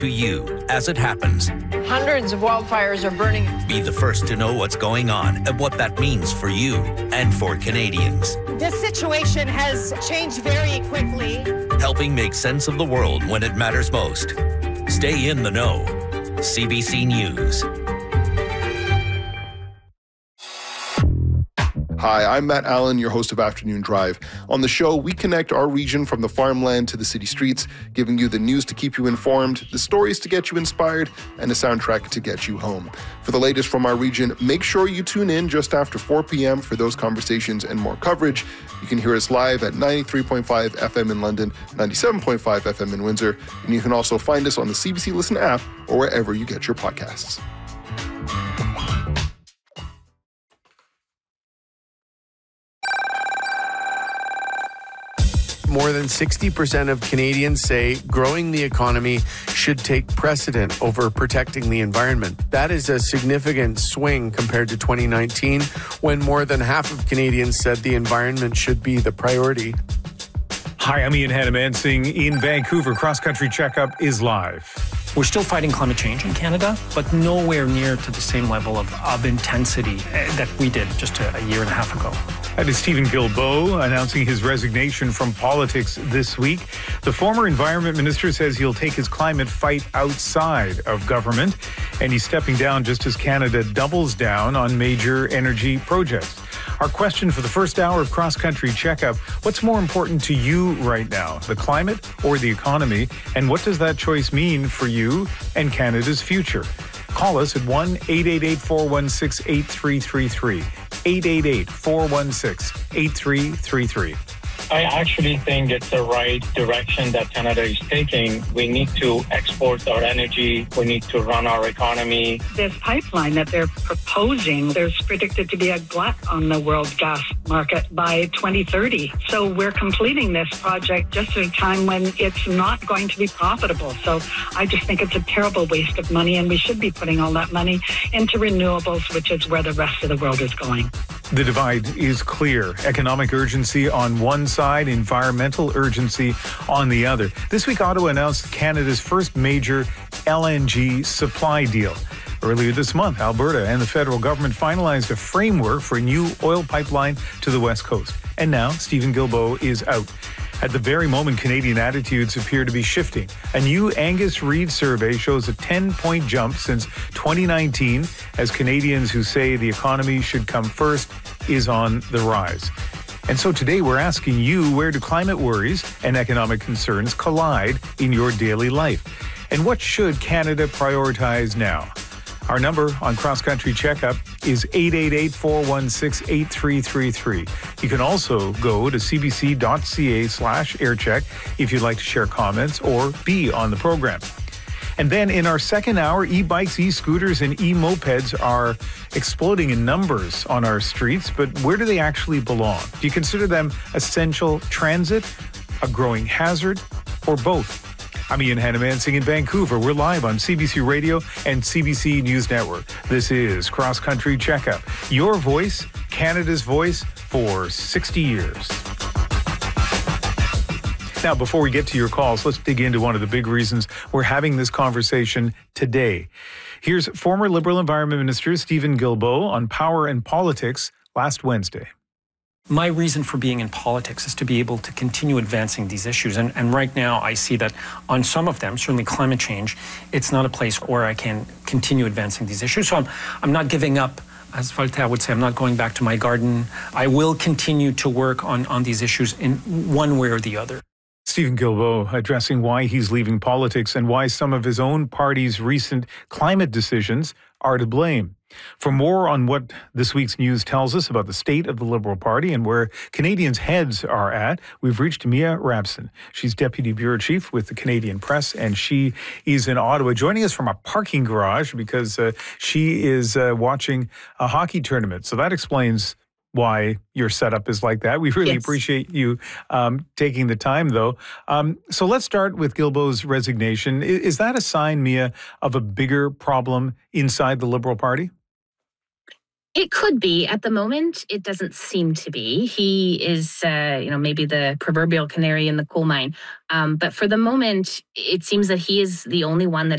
to you as it happens. Hundreds of wildfires are burning. Be the first to know what's going on and what that means for you and for Canadians. This situation has changed very quickly. Helping make sense of the world when it matters most. Stay in the know. CBC News. Hi, I'm Matt Allen, your host of Afternoon Drive. On the show, we connect our region from the farmland to the city streets, giving you the news to keep you informed, the stories to get you inspired, and a soundtrack to get you home. For the latest from our region, make sure you tune in just after 4 p.m. for those conversations and more coverage. You can hear us live at 93.5 FM in London, 97.5 FM in Windsor, and you can also find us on the CBC Listen app or wherever you get your podcasts. More than 60% of Canadians say growing the economy should take precedent over protecting the environment. That is a significant swing compared to 2019, when more than half of Canadians said the environment should be the priority. Hi, I'm Ian Hannamansing in Vancouver. Cross Country Checkup is live. We're still fighting climate change in Canada, but nowhere near to the same level of intensity that we did just a year and a half ago. That is Stephen Guilbeault announcing his resignation from politics this week. The former Environment Minister says he'll take his climate fight outside of government, and he's stepping down just as Canada doubles down on major energy projects. Our question for the first hour of Cross Country Checkup: what's more important to you right now, the climate or the economy? And what does that choice mean for you and Canada's future? Call us at 1-888-416-8333. 888-416-8333. I actually think it's the right direction that Canada is taking. We need to export our energy. We need to run our economy. This pipeline that they're proposing, there's predicted to be a glut on the world gas market by 2030. So we're completing this project just at a time when it's not going to be profitable. So I just think it's a terrible waste of money, and we should be putting all that money into renewables, which is where the rest of the world is going. The divide is clear. Economic urgency on one side, environmental urgency on the other. This week, Ottawa announced Canada's first major LNG supply deal. Earlier this month, Alberta and the federal government finalized a framework for a new oil pipeline to the West Coast. And now, Stephen Guilbeault is out. At the very moment, Canadian attitudes appear to be shifting. A new Angus Reid survey shows a 10-point jump since 2019 as Canadians who say the economy should come first is on the rise. And so today we're asking you, where do climate worries and economic concerns collide in your daily life? And what should Canada prioritize now? Our number on Cross Country Checkup is 888-416-8333. You can also go to cbc.ca/aircheck if you'd like to share comments or be on the program. And then in our second hour, e-bikes, e-scooters, and e-mopeds are exploding in numbers on our streets, but where do they actually belong? Do you consider them essential transit, a growing hazard, or both? I'm Ian Hannamansing in Vancouver. We're live on CBC Radio and CBC News Network. This is Cross Country Checkup, your voice, Canada's voice for 60 years. Now, before we get to your calls, let's dig into one of the big reasons we're having this conversation today. Here's former Liberal Environment Minister Stephen Guilbeault on power and politics last Wednesday. My reason for being in politics is to be able to continue advancing these issues. And right now, I see that on some of them, certainly climate change, it's not a place where I can continue advancing these issues. So I'm not giving up. As Voltaire would say, I'm not going back to my garden. I will continue to work on these issues in one way or the other. Stephen Guilbeault addressing why he's leaving politics and why some of his own party's recent climate decisions are to blame. For more on what this week's news tells us about the state of the Liberal Party and where Canadians' heads are at, we've reached Mia Rabson. She's Deputy Bureau Chief with the Canadian Press, and she is in Ottawa, joining us from a parking garage because she is watching a hockey tournament. So that explains why your setup is like that. We really appreciate you taking the time, though. So let's start with Guilbeault's resignation. Is that a sign, Mia, of a bigger problem inside the Liberal Party? It could be. At the moment, it doesn't seem to be. He is, maybe the proverbial canary in the coal mine. But for the moment, it seems that he is the only one that